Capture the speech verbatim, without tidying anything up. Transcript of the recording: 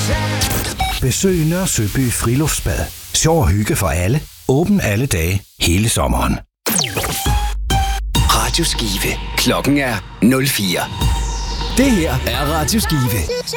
Besøg Nørre Søby Friluftsbad. Sjov og hygge for alle. Åben alle dage, hele sommeren. Radio Skive. Klokken er nul fire. Det her er Radio Skive.